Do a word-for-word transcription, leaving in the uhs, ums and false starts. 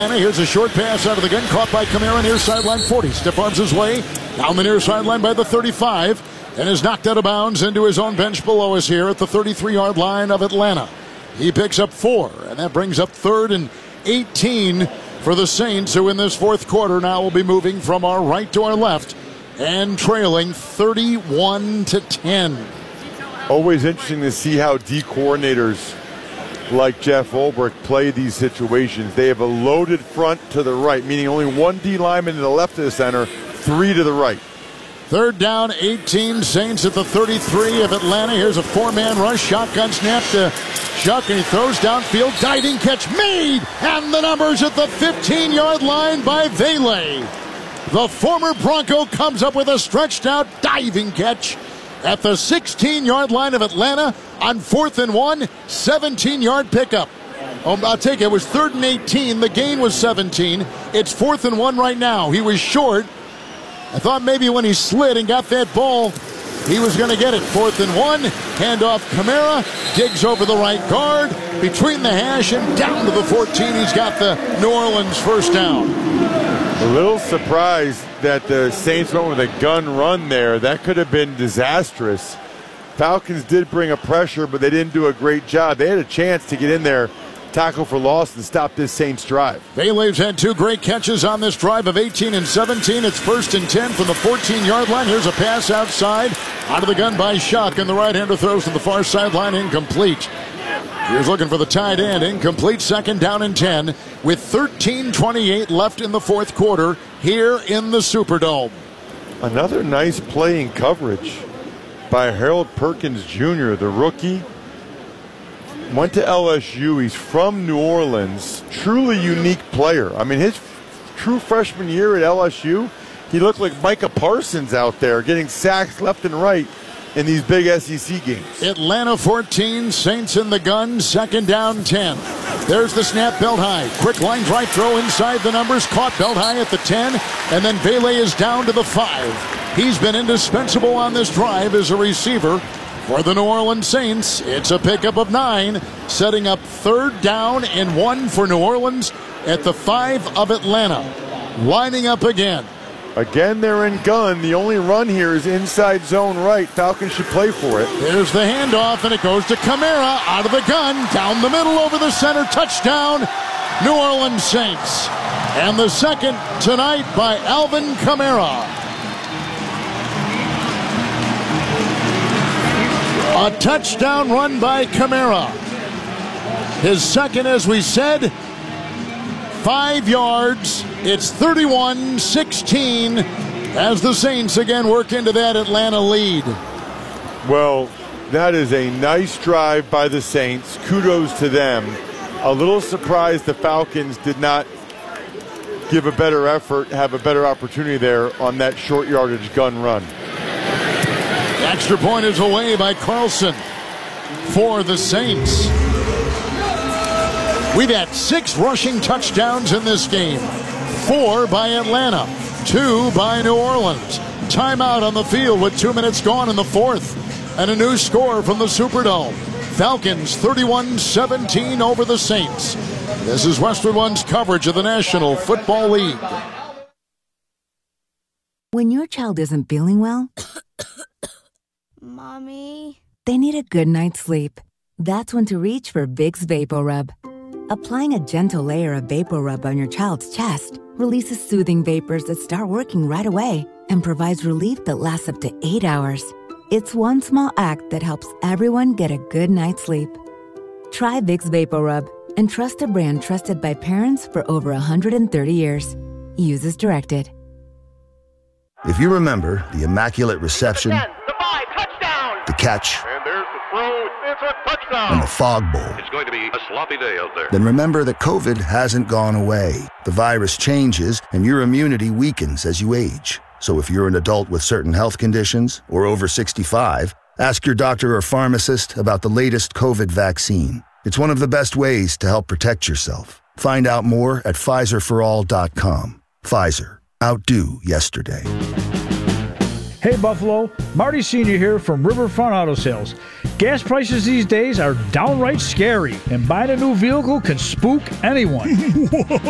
Here's a short pass out of the gun, caught by Kamara near sideline forty. Stiff arms his way down the near sideline by the thirty-five, and is knocked out of bounds into his own bench below us here at the thirty-three-yard line of Atlanta. He picks up four, and that brings up third and eighteen for the Saints, who in this fourth quarter now will be moving from our right to our left and trailing thirty-one to ten. Always interesting to see how D coordinators like Jeff Ulbrich play these situations. They have a loaded front to the right, meaning only one D lineman to the left of the center, three to the right. Third down, eighteen, Saints at the thirty-three of Atlanta. Here's a four-man rush, shotgun snap to Shuck, and he throws downfield, diving catch made, and the numbers at the fifteen-yard line by Vele. The former Bronco comes up with a stretched-out diving catch at the sixteen-yard line of Atlanta on fourth and one, seventeen-yard pickup. Oh, I'll take it. It was third and eighteen. The gain was seventeen. It's fourth and one right now. He was short. I thought maybe when he slid and got that ball, he was going to get it. Fourth and one. Handoff Kamara. Digs over the right guard. Between the hash and down to the fourteen. He's got the New Orleans first down. A little surprised that the Saints went with a gun run there. That could have been disastrous. Falcons did bring a pressure, but they didn't do a great job. They had a chance to get in there, tackle for loss, and stop this Saints drive. Vele's had two great catches on this drive of eighteen and seventeen. It's first and ten from the fourteen-yard line. Here's a pass outside. Out of the gun by Shuck, and the right-hander throws to the far sideline, incomplete. Here's looking for the tight end. Incomplete, second down and ten with thirteen twenty-eight left in the fourth quarter here in the Superdome. Another nice play in coverage by Harold Perkins Junior, the rookie. Went to L S U. He's from New Orleans. Truly unique player. I mean, his true freshman year at L S U, he looked like Micah Parsons out there getting sacks left and right in these big S E C games. Atlanta fourteen, Saints in the gun, second down ten. There's the snap, belt high. Quick line drive throw inside the numbers, caught belt high at the ten, and then Vele is down to the five. He's been indispensable on this drive as a receiver for the New Orleans Saints. It's a pickup of nine, setting up third down and one for New Orleans at the five of Atlanta. Lining up again. Again, they're in gun. The only run here is inside zone right. Falcons should play for it. Here's the handoff, and it goes to Kamara out of the gun, down the middle, over the center, touchdown, New Orleans Saints. And the second tonight by Alvin Kamara. A touchdown run by Kamara. His second, as we said, five yards. It's thirty-one sixteen as the Saints again work into that Atlanta lead. Well, that is a nice drive by the Saints. Kudos to them. A little surprised the Falcons did not give a better effort, have a better opportunity there on that short yardage gun run. The extra point is away by Carlson for the Saints. We've had six rushing touchdowns in this game. Four by Atlanta, two by New Orleans. Timeout on the field with two minutes gone in the fourth. And a new score from the Superdome. Falcons thirty-one seventeen over the Saints. This is Westwood One's coverage of the National Football League. When your child isn't feeling well, Mommy, they need a good night's sleep. That's when to reach for Vicks VapoRub. Applying a gentle layer of VapoRub on your child's chest releases soothing vapors that start working right away and provides relief that lasts up to eight hours. It's one small act that helps everyone get a good night's sleep. Try Vicks VapoRub and trust a brand trusted by parents for over one hundred thirty years. Use as directed. If you remember the Immaculate Reception, ten, the five, touchdown! the catch, And there's the throw. It's a touchdown. and the Fog Bowl, It's going to be a sloppy day out there. then remember that COVID hasn't gone away. The virus changes and your immunity weakens as you age. So if you're an adult with certain health conditions or over sixty-five, ask your doctor or pharmacist about the latest COVID vaccine. It's one of the best ways to help protect yourself. Find out more at Pfizer for all dot com. Pfizer. Outdo yesterday. Hey Buffalo, Marty Senior here from Riverfront Auto Sales. Gas prices these days are downright scary, and buying a new vehicle can spook anyone.